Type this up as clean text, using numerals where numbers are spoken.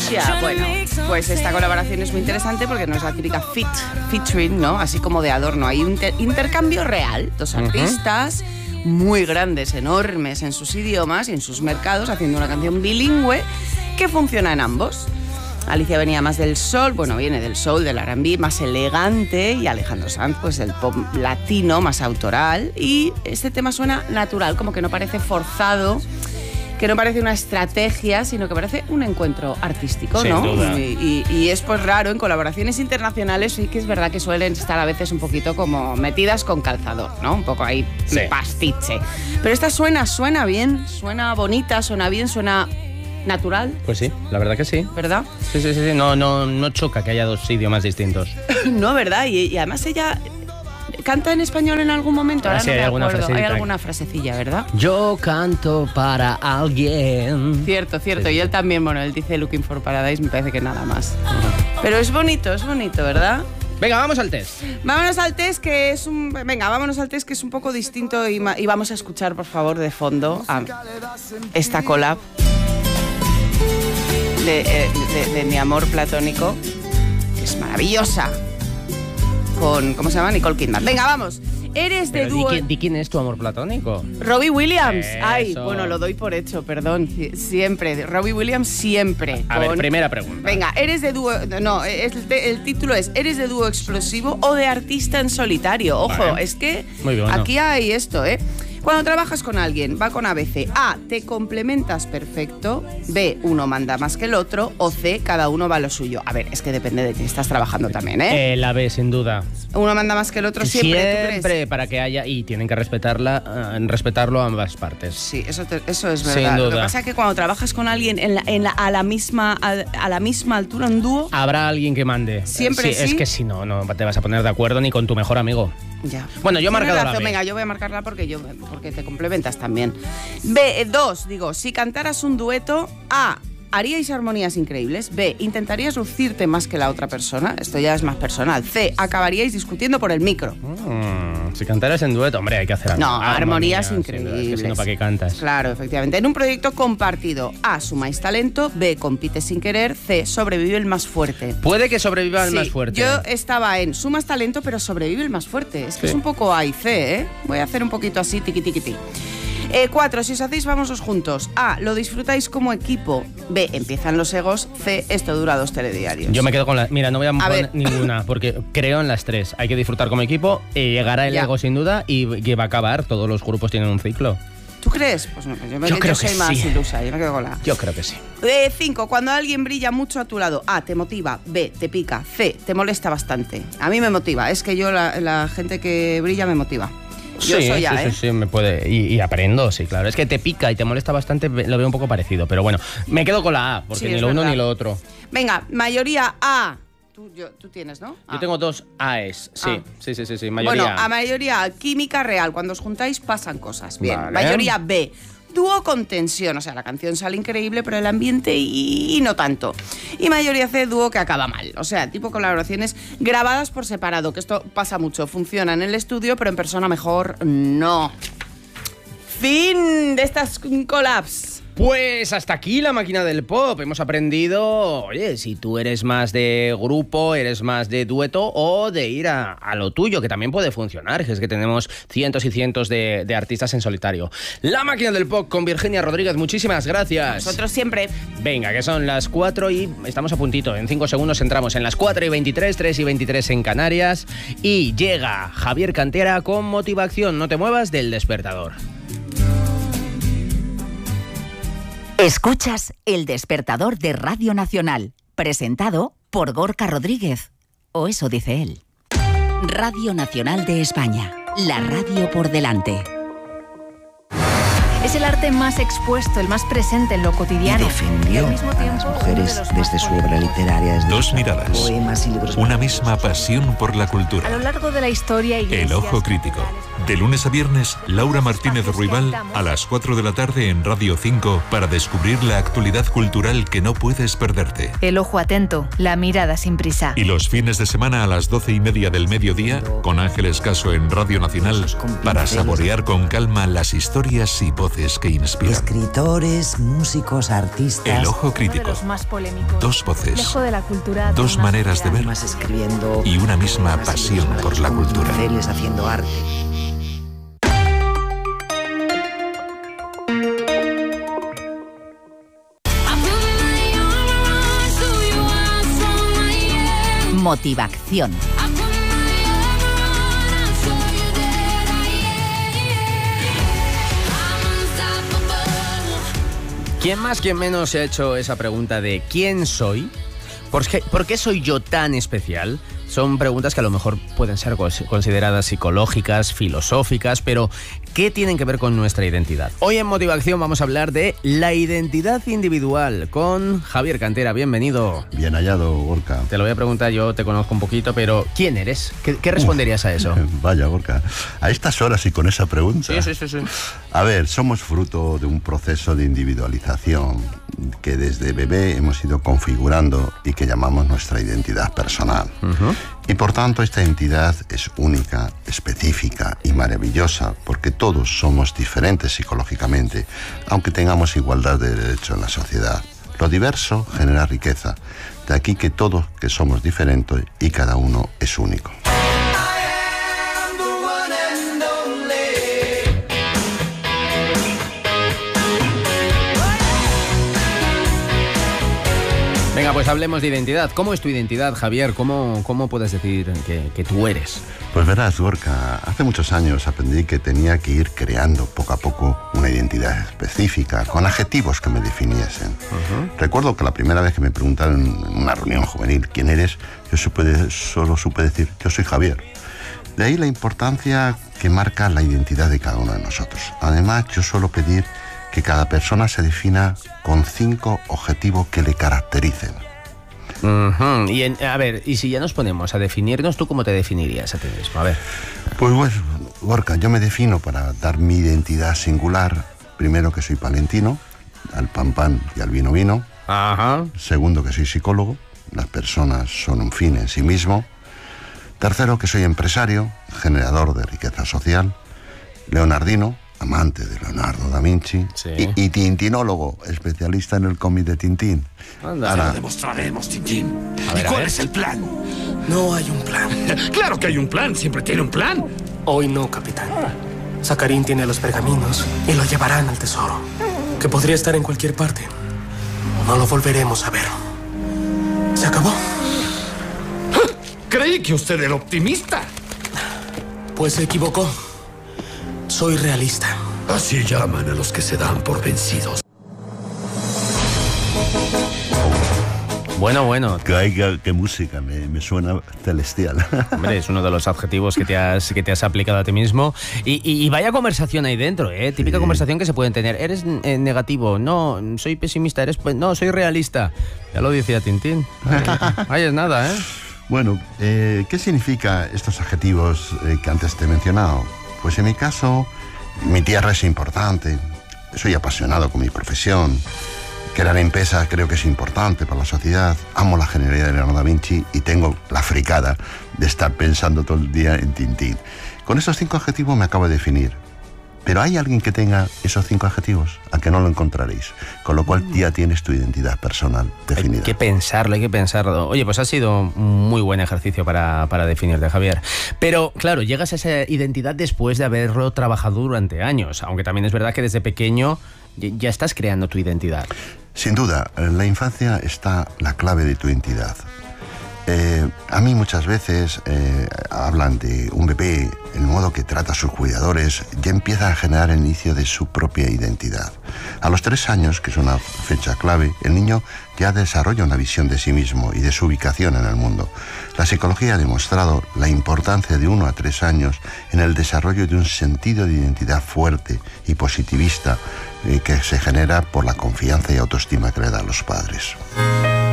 Asia. Bueno, pues esta colaboración es muy interesante porque no es la típica featuring, ¿no? Así como de adorno. Hay un intercambio real. Dos artistas muy grandes, enormes en sus idiomas y en sus mercados, haciendo una canción bilingüe que funciona en ambos. Alicia venía más del soul, bueno, viene del soul, del R&B, más elegante, y Alejandro Sanz, pues el pop latino, más autoral. Y este tema suena natural, como que no parece forzado, que no parece una estrategia, sino que parece un encuentro artístico, Sin ¿no? duda. Y es pues raro, en colaboraciones internacionales sí que es verdad que suelen estar a veces un poquito como metidas con calzador, ¿no? Un poco ahí pastiche. Pero esta suena bien, suena bonita, suena bien, suena natural. Pues sí, la verdad que sí. ¿Verdad? Sí. No choca que haya dos idiomas distintos. No, ¿verdad? Y además ella canta en español en algún momento. Ahora Sí, no hay me alguna acuerdo. Hay frasecita. alguna frasecilla, ¿verdad? Yo canto para alguien. Cierto. Sí. Y él también, bueno, él dice Looking for Paradise, me parece que nada más. Pero es bonito, ¿verdad? Venga, vamos al test. Vámonos al test que es un poco distinto y vamos a escuchar, por favor, de fondo a esta collab de Mi Amor Platónico, que es maravillosa, con, ¿cómo se llama? Nicole Kidman. Venga, vamos. Eres de dúo... ¿Di quién es tu amor platónico? Robbie Williams. Eso. Ay, bueno, lo doy por hecho, perdón. Siempre. Robbie Williams siempre. A ver, primera pregunta. Venga, ¿eres de dúo...? No, el título es ¿eres de dúo explosivo o de artista en solitario? Ojo, Vale. es que Muy bueno. aquí hay esto, ¿eh? Cuando trabajas con alguien, va con ABC. A, te complementas perfecto. B, uno manda más que el otro. O C, cada uno va a lo suyo. A ver, es que depende de quién estás trabajando también, ¿eh? La B, sin duda. Uno manda más que el otro siempre, ¿tú crees? Siempre, para que haya... Y tienen que respetarlo ambas partes. Sí, eso es Sin verdad. Lo que duda. pasa es que cuando trabajas con alguien a la misma altura en dúo, Habrá alguien que mande. Siempre sí. Es que si no te vas a poner de acuerdo ni con tu mejor amigo. ya. Bueno, yo he marcado la B. Venga, yo voy a marcarla porque te complementas también. B2, digo, si cantaras un dueto, A, haríais armonías increíbles. B, intentarías lucirte más que la otra persona. Esto ya es más personal. C, acabaríais discutiendo por el micro. Si cantaras en dueto, hombre, hay que hacer No, armonías sin duda, increíbles. es que si no, ¿para qué cantas? Claro, efectivamente. En un proyecto compartido, A, sumáis talento. B, compite sin querer. C, sobrevive el más fuerte. Puede que sobreviva el Sí, más fuerte. yo estaba en sumas talento, pero sobrevive el más fuerte. Es que Sí. es un poco A y C, ¿eh? Voy a hacer un poquito así, tiqui. 4, si os hacéis famosos juntos. A, lo disfrutáis como equipo. B, empiezan los egos. C, esto dura 2 telediarios. Yo me quedo con la... Mira, no voy a poner ver. ninguna, porque creo en las tres. Hay que disfrutar como equipo, llegará el Ya. ego sin duda y que va a acabar. Todos los grupos tienen un ciclo. ¿Tú crees? Pues no, yo creo soy que más sí. ilusa, yo me quedo con la A. Yo creo que sí. 5, cuando alguien brilla mucho a tu lado. A, te motiva. B, te pica. C, te molesta bastante. A mí me motiva, es que yo la gente que brilla me motiva. Yo soy A, ¿eh? Sí, me puede. Y aprendo, sí, claro. Es que te pica y te molesta bastante, lo veo un poco parecido. Pero bueno, me quedo con la A, porque Sí, ni es lo uno verdad. ni lo otro. Venga, mayoría A. Tú tienes, ¿no? A. Yo tengo 2 AES, sí. Ah. Sí, mayoría. Bueno, a mayoría A, química real. Cuando os juntáis pasan cosas. Bien. Vale. Mayoría B. Dúo con tensión, o sea, la canción sale increíble, pero el ambiente y no tanto. Y mayoría C, dúo que acaba mal. O sea, tipo colaboraciones grabadas por separado, que esto pasa mucho. Funciona en el estudio, pero en persona mejor no. Fin de estas collabs. Pues hasta aquí la máquina del pop. Hemos aprendido, oye, si tú eres más de grupo, eres más de dueto o de ir a lo tuyo, que también puede funcionar, que es que tenemos cientos y cientos de artistas en solitario. La máquina del pop con Virginia Rodríguez, muchísimas gracias. Nosotros siempre. Venga, que son las 4 y estamos a puntito. En 5 segundos entramos en las 4:23, 3:23 en Canarias. Y llega Javier Cantera con Motivación. No te muevas del despertador. Escuchas El Despertador de Radio Nacional, presentado por Gorka Rodríguez. O eso dice él. Radio Nacional de España, la radio por delante. Es el arte más expuesto, el más presente en lo cotidiano. Y defendió al mismo a las tiempo, mujeres uno de los desde más su obra literaria. Desde Dos sus miradas, poemas y libros una maravillosos. misma pasión por la A lo cultura. largo de la historia, El iglesias, Ojo Crítico, De lunes a viernes, Laura Martínez Ruibal a las 4 de la tarde en Radio 5 para descubrir la actualidad cultural que no puedes perderte. El ojo atento, la mirada sin prisa. Y los fines de semana a las 12:30 del mediodía, con Ángeles Caso en Radio Nacional, para saborear con calma las historias y voces que inspiran. Escritores, músicos, artistas. El ojo crítico. Uno de los más polémicos. Dos voces. Lejos de la cultura, Dos más maneras de ver. Más escribiendo. Y una misma pasión por la cultura. Haciendo arte. Motivación. ¿Quién más, quién menos se ha hecho esa pregunta de ¿quién soy? ¿Por qué soy yo tan especial? Son preguntas que a lo mejor pueden ser consideradas psicológicas, filosóficas, pero ¿qué tienen que ver con nuestra identidad? Hoy en Motivación vamos a hablar de la identidad individual con Javier Cantera. Bienvenido. Bien hallado, Gorka. Te lo voy a preguntar, yo te conozco un poquito, pero ¿quién eres? ¿Qué responderías a eso? Vaya, Gorka. A estas horas y con esa pregunta. Sí. A ver, somos fruto de un proceso de individualización que desde bebé hemos ido configurando y que llamamos nuestra identidad personal. Y por tanto esta identidad es única, específica y maravillosa porque todos somos diferentes psicológicamente, aunque tengamos igualdad de derechos en la sociedad. Lo diverso genera riqueza, de aquí que todos que somos diferentes y cada uno es único. Venga, pues hablemos de identidad. ¿Cómo es tu identidad, Javier? ¿Cómo puedes decir que tú eres? Pues verás, Gorka, hace muchos años aprendí que tenía que ir creando poco a poco una identidad específica, con adjetivos que me definiesen. Recuerdo que la primera vez que me preguntaron en una reunión juvenil quién eres, yo solo supe decir, yo soy Javier. De ahí la importancia que marca la identidad de cada uno de nosotros. Además, yo suelo pedir que cada persona se defina con 5 objetivos que le caractericen. A ver, y si ya nos ponemos a definirnos, ¿tú cómo te definirías a ti mismo? A ver. Pues Gorka, yo me defino para dar mi identidad singular. Primero, que soy palentino, al pan y al vino. Ajá. Segundo, que soy psicólogo. Las personas son un fin en sí mismo. Tercero, que soy empresario, generador de riqueza social. Leonardino, amante de Leonardo da Vinci. Sí. Y tintinólogo, especialista en el cómic de Tintín. Anda. Ahora demostraremos, Tintín. A ¿Y cuál ver. es el plan? No hay un plan. Claro que hay un plan, siempre tiene un plan. Hoy no, capitán. Saccharin tiene los pergaminos y lo llevarán al tesoro, que podría estar en cualquier parte. No lo volveremos a ver. ¿Se acabó? Creí que usted era optimista. Pues se equivocó. Soy realista. Así llaman a los que se dan por vencidos. Bueno. Qué música, me suena celestial. Hombre, es uno de los adjetivos que te has aplicado a ti mismo. Y vaya conversación ahí dentro, ¿eh? Típica Sí. conversación que se pueden tener. ¿Eres negativo? No, soy pesimista. No, soy realista. Ya lo decía Tintín. Ahí es nada, ¿eh? Bueno, ¿qué significa estos adjetivos que antes te he mencionado? Pues en mi caso, mi tierra es importante, soy apasionado con mi profesión, crear empresas creo que es importante para la sociedad, amo la genialidad de Leonardo da Vinci y tengo la fricada de estar pensando todo el día en Tintín. Con esos 5 adjetivos me acabo de definir. Pero ¿hay alguien que tenga esos 5 adjetivos? A que no lo encontraréis. Con lo cual ya tienes tu identidad personal definida. Hay que pensarlo. Oye, pues ha sido un muy buen ejercicio para definirte, Javier. Pero, claro, llegas a esa identidad después de haberlo trabajado durante años. Aunque también es verdad que desde pequeño ya estás creando tu identidad. Sin duda, en la infancia está la clave de tu identidad. A mí muchas veces hablan de un bebé, el modo que trata a sus cuidadores, ya empieza a generar el inicio de su propia identidad. A los 3 años, que es una fecha clave, el niño ya desarrolla una visión de sí mismo y de su ubicación en el mundo. La psicología ha demostrado la importancia de 1 a 3 años en el desarrollo de un sentido de identidad fuerte y positivista que se genera por la confianza y autoestima que le dan los padres.